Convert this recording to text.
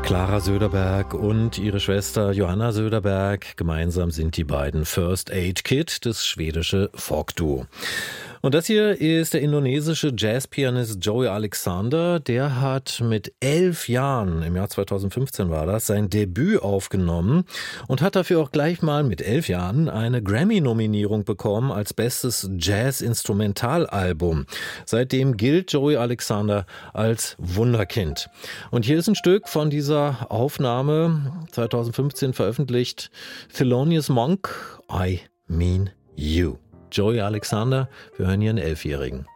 Clara Söderberg und ihre Schwester Johanna Söderberg. Gemeinsam sind die beiden First Aid Kit, das schwedische Folkduo. Und das hier ist der indonesische Jazzpianist Joey Alexander. Der hat mit 11 Jahren, im Jahr 2015 war das, sein Debüt aufgenommen und hat dafür auch gleich mal mit 11 Jahren eine Grammy-Nominierung bekommen als bestes Jazz-Instrumentalalbum. Seitdem gilt Joey Alexander als Wunderkind. Und hier ist ein Stück von dieser Aufnahme, 2015 veröffentlicht, Thelonious Monk, I Mean You. Joey Alexander, wir hören hier einen 11-Jährigen.